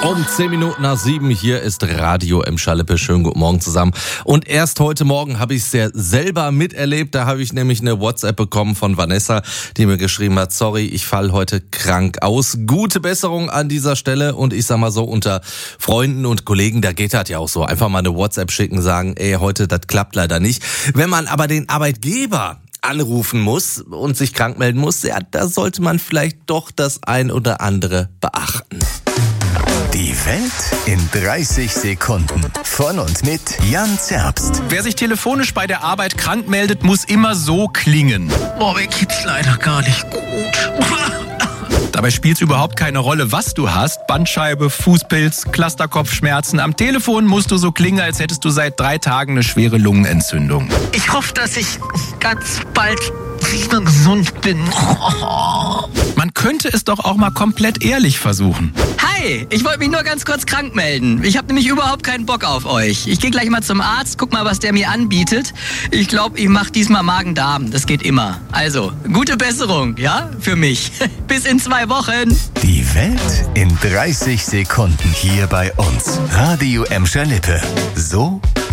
Um 10 Minuten nach 7, hier ist Radio Emscher-Lippe. Schönen guten Morgen zusammen. Und erst heute Morgen habe ich es ja selber miterlebt. Da habe ich nämlich eine WhatsApp bekommen von Vanessa, die mir geschrieben hat, sorry, ich falle heute krank aus. Gute Besserung an dieser Stelle. Und ich sag mal so, unter Freunden und Kollegen, da geht das ja auch so. Einfach mal eine WhatsApp schicken, sagen, ey, heute, das klappt leider nicht. Wenn man aber den Arbeitgeber anrufen muss und sich krank melden muss, ja, da sollte man vielleicht doch das ein oder andere beachten. Die Welt in 30 Sekunden. Von und mit Jan Zerbst. Wer sich telefonisch bei der Arbeit krank meldet, muss immer so klingen. Boah, mir geht's leider gar nicht gut. Dabei spielt es überhaupt keine Rolle, was du hast. Bandscheibe, Fußpilz, Clusterkopfschmerzen. Am Telefon musst du so klingen, als hättest du seit 3 Tagen eine schwere Lungenentzündung. Ich hoffe, dass ich ganz bald wieder gesund bin. Man könnte es doch auch mal komplett ehrlich versuchen. Hi, ich wollte mich nur ganz kurz krank melden. Ich habe nämlich überhaupt keinen Bock auf euch. Ich gehe gleich mal zum Arzt, guck mal, was der mir anbietet. Ich glaube, ich mache diesmal Magen-Darm. Das geht immer. Also, gute Besserung, ja, für mich. Bis in 2 Wochen. Die Welt in 30 Sekunden hier bei uns. Radio Emscher-Lippe. So